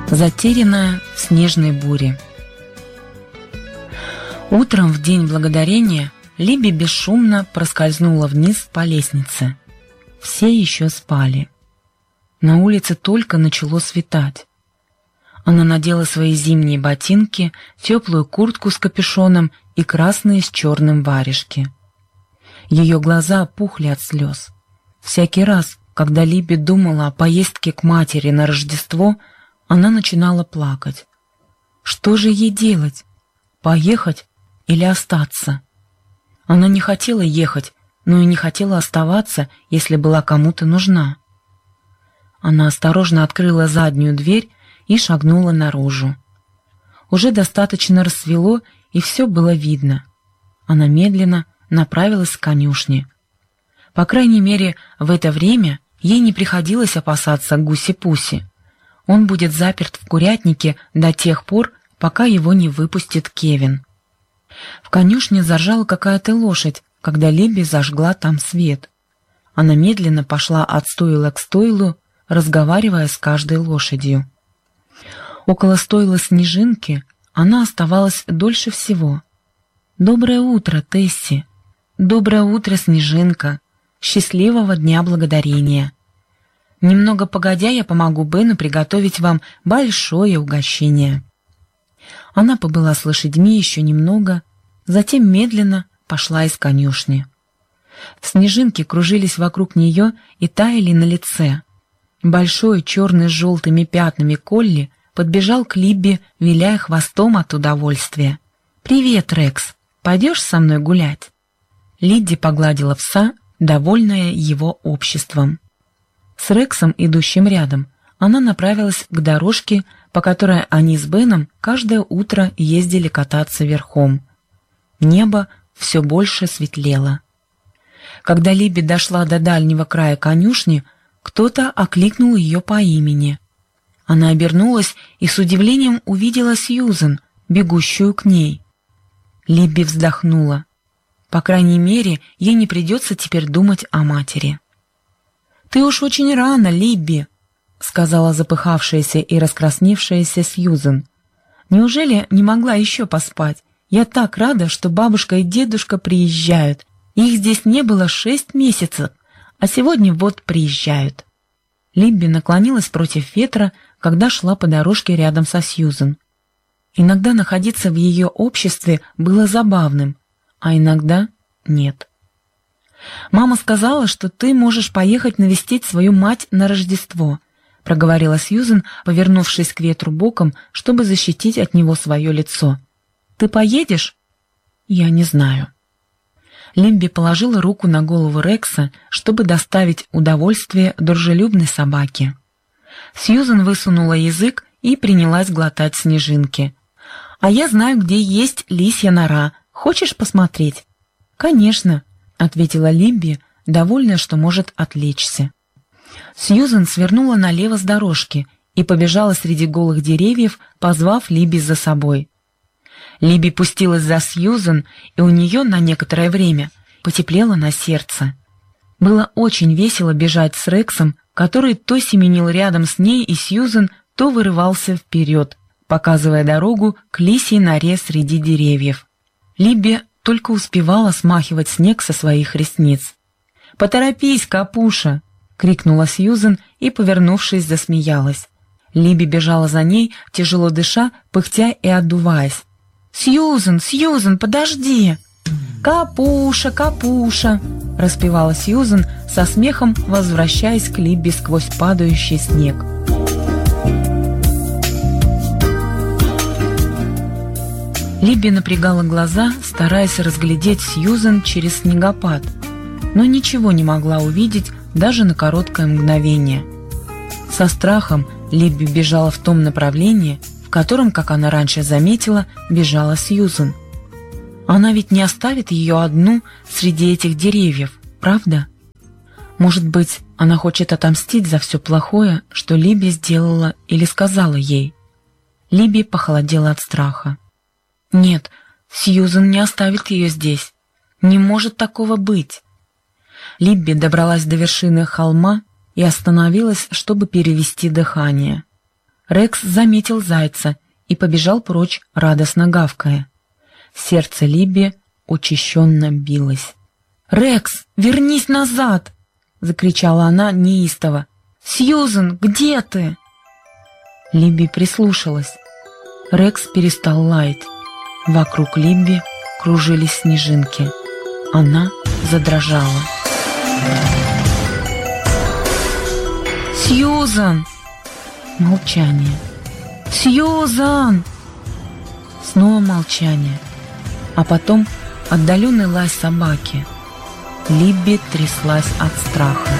Затерянная в снежной буре. Утром в день благодарения Либби бесшумно проскользнула вниз по лестнице. Все еще спали. На улице только начало светать. Она надела свои зимние ботинки, теплую куртку с капюшоном и красные с черным варежки. Ее глаза опухли от слез. Всякий раз, когда Либби думала о поездке к матери на Рождество, она начинала плакать. Что же ей делать? Поехать или остаться? Она не хотела ехать, но и не хотела оставаться, если была кому-то нужна. Она осторожно открыла заднюю дверь и шагнула наружу. Уже достаточно рассвело, и все было видно. Она медленно направилась к конюшне. По крайней мере, в это время ей не приходилось опасаться Гуси-Пуси. Он будет заперт в курятнике до тех пор, пока его не выпустит Кевин. В конюшне заржала какая-то лошадь, когда Либби зажгла там свет. Она медленно пошла от стойла к стойлу, разговаривая с каждой лошадью. Около стойла Снежинки она оставалась дольше всего. «Доброе утро, Тесси! Доброе утро, Снежинка! Счастливого Дня Благодарения! Немного погодя, я помогу Бену приготовить вам большое угощение». Она побыла с лошадьми еще немного, затем медленно пошла из конюшни. Снежинки кружились вокруг нее и таяли на лице. Большой, черный с желтыми пятнами Колли подбежал к Либби, виляя хвостом от удовольствия. «Привет, Рекс! Пойдешь со мной гулять?» Лидди погладила пса, довольная его обществом. С Рексом, идущим рядом, она направилась к дорожке, по которой они с Беном каждое утро ездили кататься верхом. Небо все больше светлело. Когда Либби дошла до дальнего края конюшни, кто-то окликнул ее по имени. Она обернулась и с удивлением увидела Сьюзен, бегущую к ней. Либби вздохнула. По крайней мере, ей не придется теперь думать о матери. «Ты уж очень рано, Либби», — сказала запыхавшаяся и раскрасневшаяся Сьюзен. «Неужели не могла еще поспать? Я так рада, что бабушка и дедушка приезжают. Их здесь не было 6 месяцев, а сегодня вот приезжают». Либби наклонилась против ветра, когда шла по дорожке рядом со Сьюзен. Иногда находиться в ее обществе было забавным, а иногда нет. «Мама сказала, что ты можешь поехать навестить свою мать на Рождество», — проговорила Сьюзен, повернувшись к ветру боком, чтобы защитить от него свое лицо. «Ты поедешь?» «Я не знаю». Либби положила руку на голову Рекса, чтобы доставить удовольствие дружелюбной собаке. Сьюзен высунула язык и принялась глотать снежинки. «А я знаю, где есть лисья нора. Хочешь посмотреть?» «Конечно», — ответила Либби, довольная, что может отвлечься. Сьюзен свернула налево с дорожки и побежала среди голых деревьев, позвав Либби за собой. Либби пустилась за Сьюзен, и у нее на некоторое время потеплело на сердце. Было очень весело бежать с Рексом, который то семенил рядом с ней и Сьюзен, то вырывался вперед, показывая дорогу к лисьей норе среди деревьев. Либби только успевала смахивать снег со своих ресниц. «Поторопись, Капуша!» — крикнула Сьюзен и, повернувшись, засмеялась. Либби бежала за ней, тяжело дыша, пыхтя и отдуваясь. «Сьюзен, Сьюзен, подожди!» «Капуша, Капуша!» — распевала Сьюзен со смехом, возвращаясь к Либби сквозь падающий снег. Либби напрягала глаза, стараясь разглядеть Сьюзен через снегопад, но ничего не могла увидеть даже на короткое мгновение. Со страхом Либби бежала в том направлении, в котором, как она раньше заметила, бежала Сьюзен. Она ведь не оставит ее одну среди этих деревьев, правда? Может быть, она хочет отомстить за все плохое, что Либби сделала или сказала ей. Либби похолодела от страха. Нет, Сьюзен не оставит ее здесь. Не может такого быть. Либби добралась до вершины холма и остановилась, чтобы перевести дыхание. Рекс заметил зайца и побежал прочь, радостно гавкая. Сердце Либби учащенно билось. «Рекс, вернись назад!» — закричала она неистово. «Сьюзен, где ты?» Либби прислушалась. Рекс перестал лаять. Вокруг Либби кружились снежинки. Она задрожала. «Сьюзан!» Молчание. «Сьюзан!» Снова молчание. А потом отдаленный лай собаки. Либби тряслась от страха.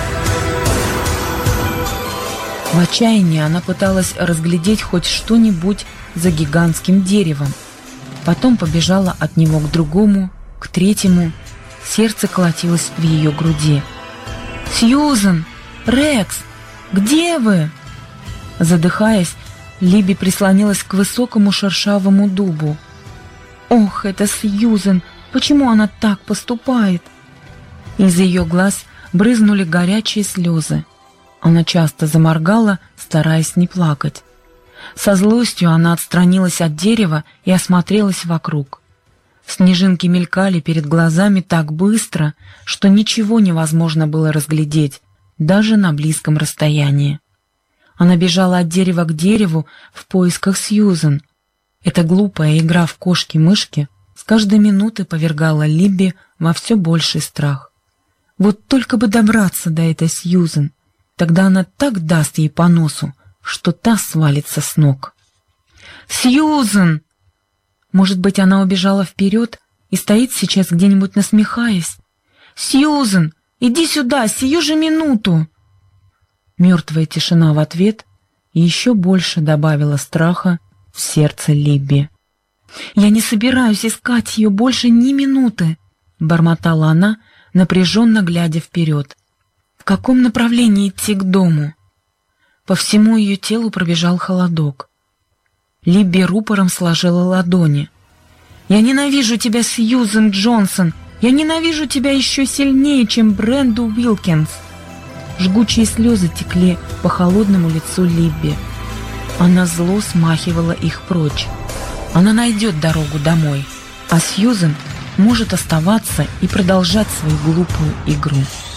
В отчаянии она пыталась разглядеть хоть что-нибудь за гигантским деревом. Потом побежала от него к другому, к третьему. Сердце колотилось в ее груди. «Сьюзен! Рекс! Где вы?» Задыхаясь, Либби прислонилась к высокому шершавому дубу. «Ох, это Сьюзен! Почему она так поступает?» Из ее глаз брызнули горячие слезы. Она часто заморгала, стараясь не плакать. Со злостью она отстранилась от дерева и осмотрелась вокруг. Снежинки мелькали перед глазами так быстро, что ничего невозможно было разглядеть, даже на близком расстоянии. Она бежала от дерева к дереву в поисках Сьюзен. Эта глупая игра в кошки-мышки с каждой минуты повергала Либби во все больший страх. Вот только бы добраться до этой Сьюзен, тогда она так даст ей по носу, что та свалится с ног. «Сьюзен!» Может быть, она убежала вперед и стоит сейчас где-нибудь насмехаясь. «Сьюзен, иди сюда, сию же минуту!» Мертвая тишина в ответ еще больше добавила страха в сердце Либби. «Я не собираюсь искать ее больше ни минуты», — бормотала она, напряженно глядя вперед. «В каком направлении идти к дому?» По всему ее телу пробежал холодок. Либби рупором сложила ладони. «Я ненавижу тебя, Сьюзен Джонсон! Я ненавижу тебя еще сильнее, чем Бренду Уилкинс!» Жгучие слезы текли по холодному лицу Либби. Она зло смахивала их прочь. Она найдет дорогу домой, а Сьюзен может оставаться и продолжать свою глупую игру.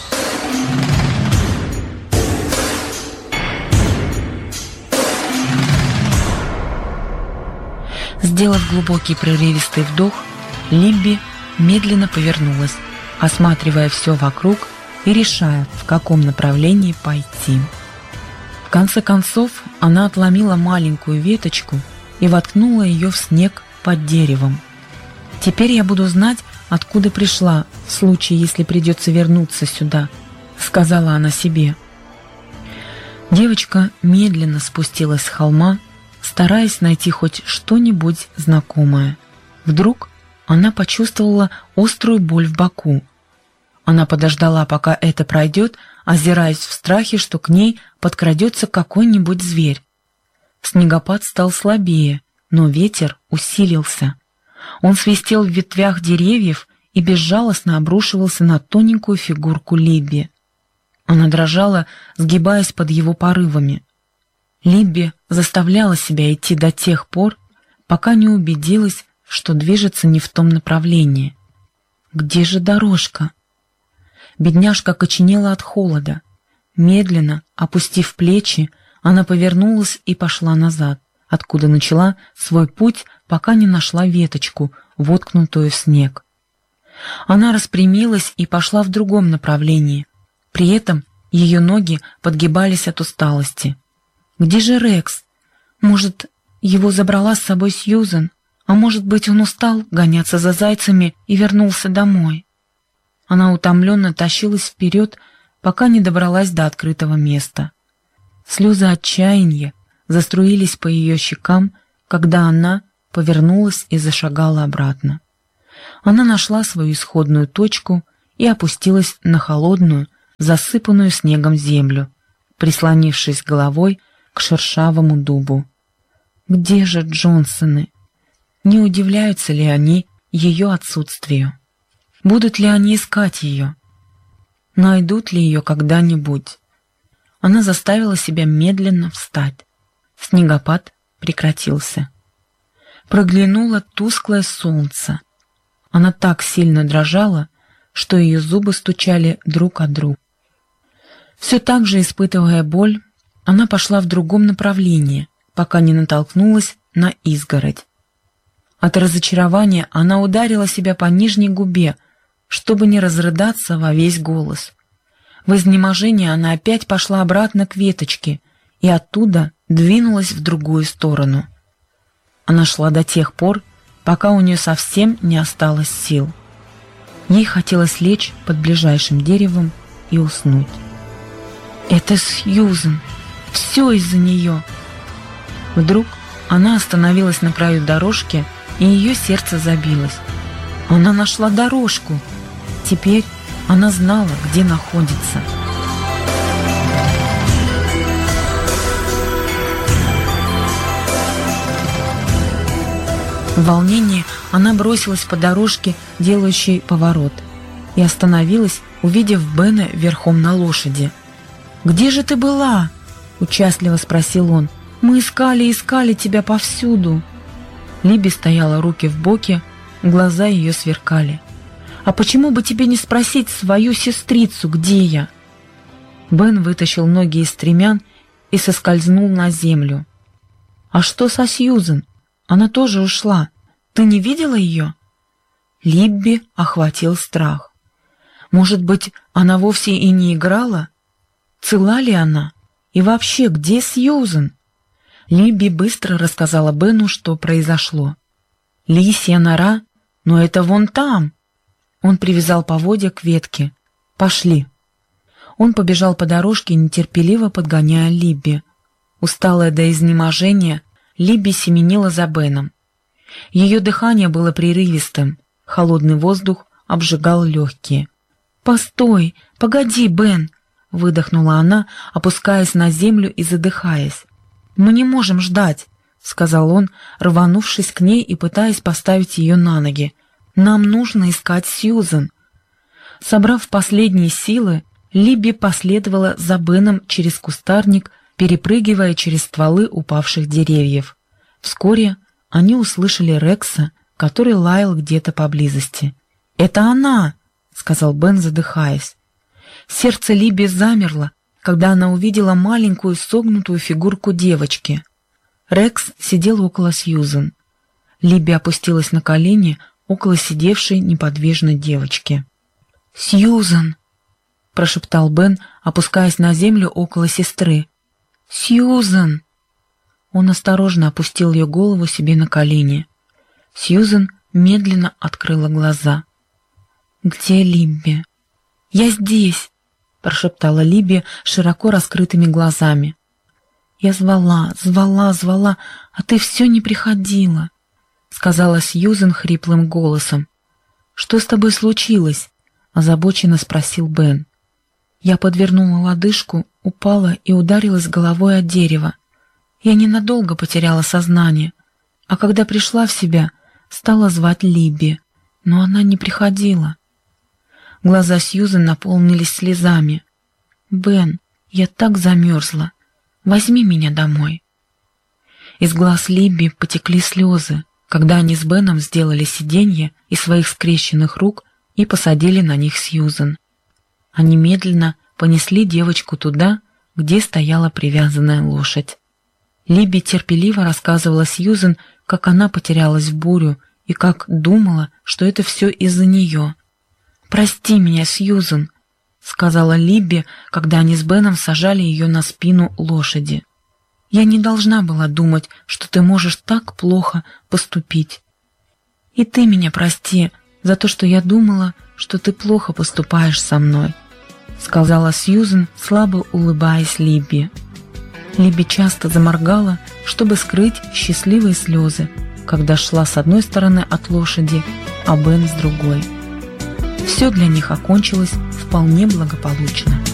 Сделав глубокий прерывистый вдох, Либби медленно повернулась, осматривая все вокруг и решая, в каком направлении пойти. В конце концов, она отломила маленькую веточку и воткнула ее в снег под деревом. «Теперь я буду знать, откуда пришла, в случае, если придется вернуться сюда», — сказала она себе. Девочка медленно спустилась с холма, стараясь найти хоть что-нибудь знакомое. Вдруг она почувствовала острую боль в боку. Она подождала, пока это пройдет, озираясь в страхе, что к ней подкрадется какой-нибудь зверь. Снегопад стал слабее, но ветер усилился. Он свистел в ветвях деревьев и безжалостно обрушивался на тоненькую фигурку Либби. Она дрожала, сгибаясь под его порывами. Либби заставляла себя идти до тех пор, пока не убедилась, что движется не в том направлении. Где же дорожка? Бедняжка коченела от холода. Медленно, опустив плечи, она повернулась и пошла назад, откуда начала свой путь, пока не нашла веточку, воткнутую в снег. Она распрямилась и пошла в другом направлении. При этом ее ноги подгибались от усталости. Где же Рекс? Может, его забрала с собой Сьюзен? А может быть, он устал гоняться за зайцами и вернулся домой? Она утомленно тащилась вперед, пока не добралась до открытого места. Слезы отчаяния заструились по ее щекам, когда она повернулась и зашагала обратно. Она нашла свою исходную точку и опустилась на холодную, засыпанную снегом землю, прислонившись головой к шершавому дубу. Где же Джонсоны? Не удивляются ли они ее отсутствию? Будут ли они искать ее? Найдут ли ее когда-нибудь? Она заставила себя медленно встать. Снегопад прекратился. Проглянуло тусклое солнце. Она так сильно дрожала, что ее зубы стучали друг от друга. Все так же, испытывая боль, она пошла в другом направлении, пока не натолкнулась на изгородь. От разочарования она ударила себя по нижней губе, чтобы не разрыдаться во весь голос. В изнеможении она опять пошла обратно к веточке и оттуда двинулась в другую сторону. Она шла до тех пор, пока у нее совсем не осталось сил. Ей хотелось лечь под ближайшим деревом и уснуть. «Это Сьюзен! Все из-за нее!» Вдруг она остановилась на краю дорожки, и ее сердце забилось. Она нашла дорожку. Теперь она знала, где находится. В волнении она бросилась по дорожке, делающей поворот, и остановилась, увидев Бена верхом на лошади. «Где же ты была?» — участливо спросил он. «Мы искали тебя повсюду». Либби стояла руки в боки, глаза ее сверкали. «А почему бы тебе не спросить свою сестрицу, где я?» Бен вытащил ноги из стремян и соскользнул на землю. «А что со Сьюзен? Она тоже ушла. Ты не видела ее?» Либби охватил страх. Может быть, она вовсе и не играла? Цела ли она? И вообще, где Сьюзен? Либби быстро рассказала Бену, что произошло. «Лисья нора? Но это вон там!» Он привязал поводья к ветке. «Пошли!» Он побежал по дорожке, нетерпеливо подгоняя Либби. Усталая до изнеможения, Либби семенила за Беном. Ее дыхание было прерывистым, холодный воздух обжигал легкие. «Постой! Погоди, Бен!» — выдохнула она, опускаясь на землю и задыхаясь. «Мы не можем ждать», — сказал он, рванувшись к ней и пытаясь поставить ее на ноги. «Нам нужно искать Сьюзен». Собрав последние силы, Либби последовала за Беном через кустарник, перепрыгивая через стволы упавших деревьев. Вскоре они услышали Рекса, который лаял где-то поблизости. «Это она!» — сказал Бен, задыхаясь. Сердце Либби замерло, когда она увидела маленькую согнутую фигурку девочки. Рекс сидел около Сьюзен. Либби опустилась на колени около сидевшей неподвижной девочки. «Сьюзен!» — прошептал Бен, опускаясь на землю около сестры. «Сьюзен!» Он осторожно опустил ее голову себе на колени. Сьюзен медленно открыла глаза. «Где Либби?» «Я здесь!» — прошептала Либби широко раскрытыми глазами. «Я звала, а ты все не приходила», — сказала Сьюзен хриплым голосом. «Что с тобой случилось?» — озабоченно спросил Бен. Я подвернула лодыжку, упала и ударилась головой о дерево. Я ненадолго потеряла сознание, а когда пришла в себя, стала звать Либби, но она не приходила. Глаза Сьюзен наполнились слезами. «Бен, я так замерзла. Возьми меня домой». Из глаз Либби потекли слезы, когда они с Беном сделали сиденье из своих скрещенных рук и посадили на них Сьюзен. Они медленно понесли девочку туда, где стояла привязанная лошадь. Либби терпеливо рассказывала Сьюзен, как она потерялась в бурю и как думала, что это все из-за нее. «Прости меня, Сьюзен», — сказала Либби, когда они с Беном сажали ее на спину лошади. «Я не должна была думать, что ты можешь так плохо поступить. И ты меня прости за то, что я думала, что ты плохо поступаешь со мной», — сказала Сьюзен, слабо улыбаясь Либби. Либби часто заморгала, чтобы скрыть счастливые слезы, когда шла с одной стороны от лошади, а Бен с другой. Все для них окончилось вполне благополучно.